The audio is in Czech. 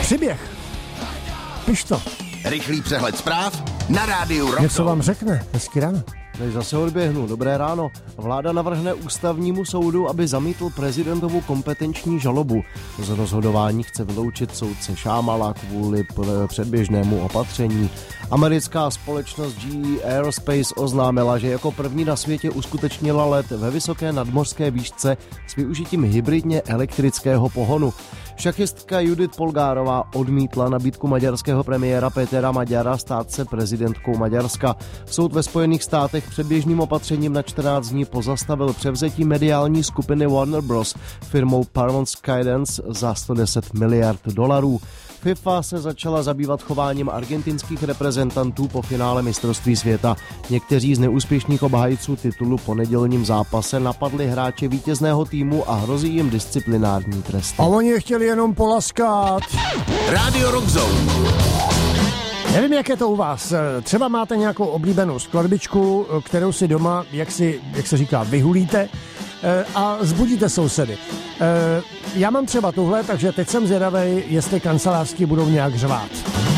Příběh. Piš to. Rychlý přehled zpráv na rádiu Rock. Něco vám řekne. Hezký ráno. Než zase odběhnu. Dobré ráno. Vláda navrhne ústavnímu soudu, aby zamítl prezidentovu kompetenční žalobu. Z rozhodování chce vyloučit soudce Šámala kvůli předběžnému opatření. Americká společnost GE Aerospace oznámila, že jako první na světě uskutečnila let ve vysoké nadmořské výšce s využitím hybridně elektrického pohonu. Šachistka Judith Polgárová odmítla nabídku maďarského premiéra Petera Maďara stát se prezidentkou Maďarska. Soud ve Spojených státech předběžným opatřením na 14 dní pozastavil převzetí mediální skupiny Warner Bros. Firmou Paramount Skydance za $110 miliard. FIFA se začala zabývat chováním argentinských reprezentantů po finále mistrovství světa. Někteří z neúspěšných obhájců titulu po nedělním zápase napadli hráče vítězného týmu a hrozí jim disciplinární trest. A oni je chtěli jenom polaskat. Radio Rock Zone. Nevím, jak je to u vás. Třeba máte nějakou oblíbenou skladbičku, kterou si doma, jak se říká, vyhulíte a zbudíte sousedy. Já mám třeba tuhle, takže teď jsem zvědavej, jestli kancelářský budou nějak řvát.